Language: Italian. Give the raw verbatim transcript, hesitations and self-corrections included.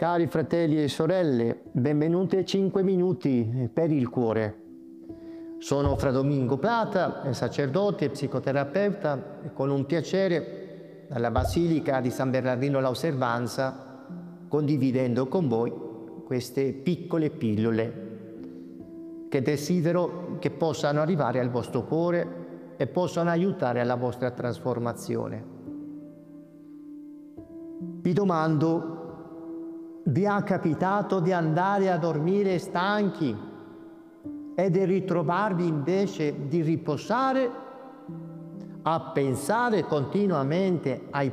Cari fratelli e sorelle, benvenuti a cinque minuti per il cuore. Sono Fra Domingo Plata, sacerdote e psicoterapeuta, e con un piacere dalla Basilica di San Bernardino l'Osservanza, condividendo con voi queste piccole pillole che desidero che possano arrivare al vostro cuore e possano aiutare alla vostra trasformazione. Vi domando: vi è capitato di andare a dormire stanchi e di ritrovarvi invece di riposare a pensare continuamente ai